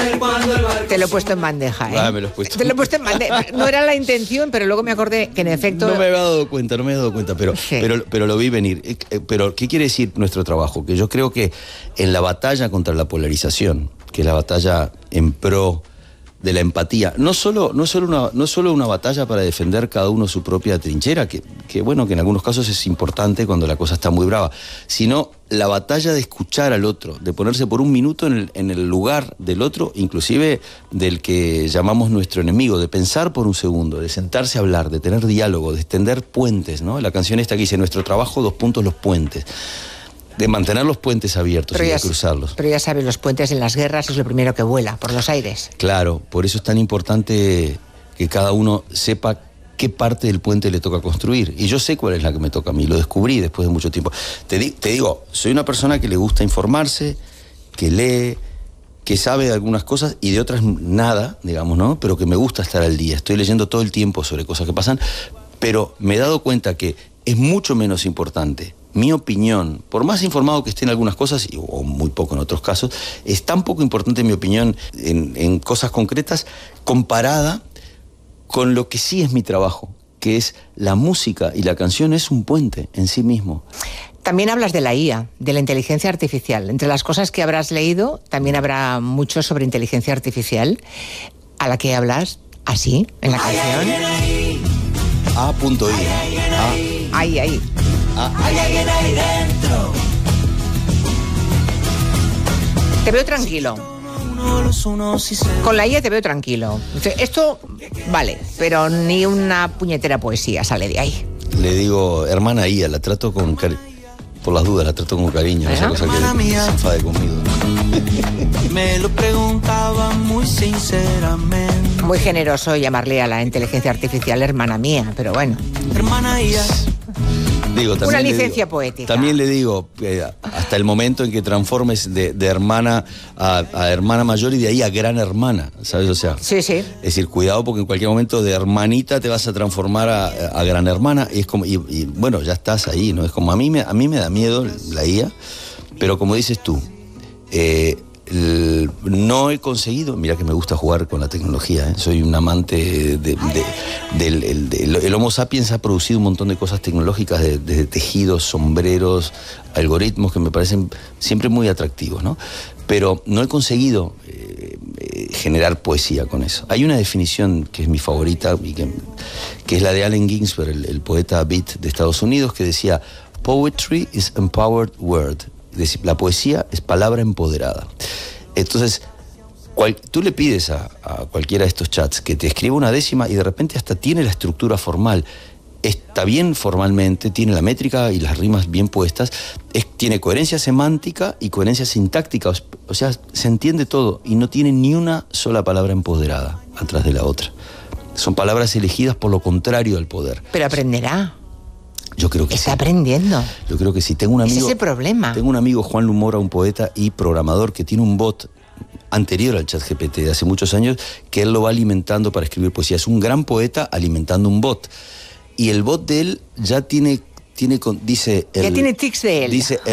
Te lo he puesto en bandeja, ¿eh? Me lo he puesto. Te lo he puesto en bandeja. No era la intención, pero luego me acordé que en efecto... No me había dado cuenta, pero, Sí. pero lo vi venir. Pero, ¿qué quiere decir nuestro trabajo? Que yo creo que en la batalla contra la polarización, que es la batalla en pro de la empatía, no solo una batalla para defender cada uno su propia trinchera, que bueno, que en algunos casos es importante cuando la cosa está muy brava, sino la batalla de escuchar al otro, de ponerse por un minuto en el lugar del otro, inclusive del que llamamos nuestro enemigo, de pensar por un segundo, de sentarse a hablar, de tener diálogo, de extender puentes, ¿no? La canción esta que dice, nuestro trabajo, los puentes. De mantener los puentes abiertos y de cruzarlos. Pero ya sabes, los puentes en las guerras es lo primero que vuela, por los aires. Claro, por eso es tan importante que cada uno sepa qué parte del puente le toca construir. Y yo sé cuál es la que me toca a mí, lo descubrí después de mucho tiempo. Te digo, soy una persona que le gusta informarse, que lee, que sabe de algunas cosas y de otras nada, digamos, ¿no? Pero que me gusta estar al día. Estoy leyendo todo el tiempo sobre cosas que pasan, pero me he dado cuenta que es mucho menos importante mi opinión, por más informado que esté en algunas cosas, o muy poco en otros casos, es tan poco importante mi opinión en cosas concretas comparada con lo que sí es mi trabajo, que es la música, y la canción es un puente en sí mismo. También hablas de la IA, de la inteligencia artificial. Entre las cosas que habrás leído, también habrá mucho sobre inteligencia artificial, a la que hablas así, en la canción. A.I. Ahí. Te veo tranquilo. Con la IA te veo tranquilo. Esto vale, pero ni una puñetera poesía sale de ahí. Le digo, hermana IA, la trato con por las dudas, la trato con cariño, esa cosa que se enfade conmigo. Me lo preguntaba muy sinceramente. Muy generoso llamarle a la inteligencia artificial hermana mía, pero bueno. Hermana IA. Digo, una licencia poética. También le digo, hasta el momento en que transformes de hermana a hermana mayor y de ahí a gran hermana, ¿sabes? O sea, sí. Es decir, cuidado porque en cualquier momento de hermanita te vas a transformar a gran hermana y es como, y bueno, ya estás ahí, ¿no? Es como a mí me da miedo la IA, pero como dices tú, no he conseguido, mira que me gusta jugar con la tecnología, ¿eh? Soy un amante el Homo sapiens ha producido un montón de cosas tecnológicas, desde tejidos, sombreros, algoritmos que me parecen siempre muy atractivos, ¿no? Pero no he conseguido generar poesía con eso. Hay una definición que es mi favorita, y que es la de Allen Ginsberg, el poeta beat de Estados Unidos, que decía, "Poetry is empowered word". Es decir, la poesía es palabra empoderada. Entonces, tú le pides a cualquiera de estos chats que te escriba una décima y de repente hasta tiene la estructura formal. Está bien formalmente, tiene la métrica y las rimas bien puestas, tiene coherencia semántica y coherencia sintáctica, o sea, se entiende todo y no tiene ni una sola palabra empoderada atrás de la otra. Son palabras elegidas por lo contrario al poder. Pero aprenderá. Yo creo que está aprendiendo. Yo creo que sí. Tengo un amigo. Ese es el problema. Tengo un amigo, Juan Lumora, un poeta y programador, que tiene un bot anterior al ChatGPT de hace muchos años, que él lo va alimentando para escribir poesía. Es un gran poeta alimentando un bot. Y el bot de él ya tiene dice... Ya tiene tics de él. Dice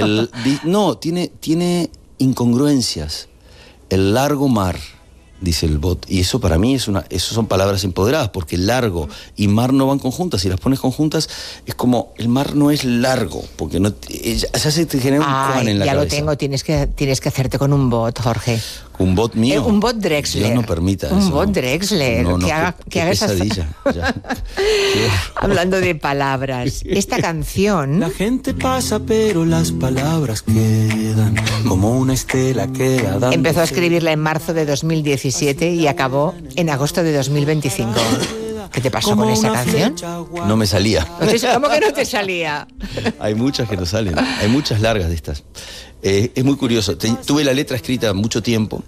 tiene incongruencias. El largo mar, dice el bot. Y eso para mí eso son palabras empoderadas, porque largo y mar no van conjuntas. Si las pones conjuntas, es como el mar no es largo, porque no se te genera un cuan en la cabeza. Ya lo tengo, tienes que hacerte con un bot, Jorge. ¿Un bot mío? Un bot Drexler. Dios no permita eso. Un bot Drexler. Qué pesadilla. Hablando de palabras, esta canción... La gente pasa, pero las palabras quedan como una estela queda. Empezó a escribirla en marzo de 2017 y acabó en agosto de 2025. ¿Qué te pasó con esa canción? No me salía. ¿Cómo que no te salía? Hay muchas que no salen. Hay muchas largas de estas. Es muy curioso. Tuve la letra escrita mucho tiempo,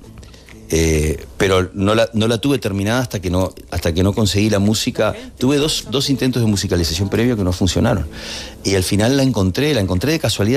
pero no la tuve terminada hasta que no conseguí la música. Tuve dos intentos de musicalización previo que no funcionaron. Y al final la encontré de casualidad.